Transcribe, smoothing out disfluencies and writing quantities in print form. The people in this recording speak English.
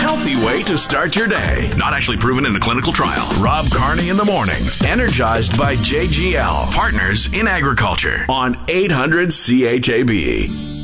healthy way to start your day. Not actually proven in a clinical trial. Rob Carney in the morning. Energized by JGL, Partners in Agriculture on 800 CHAB.